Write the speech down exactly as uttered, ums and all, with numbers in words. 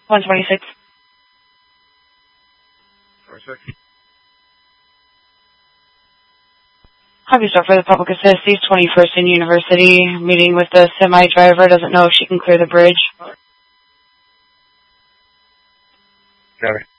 one twenty-six. twenty-six. Copy, sir, for the public assist, East twenty-first and University, meeting with the semi-driver, doesn't know if she can clear the bridge. Copy.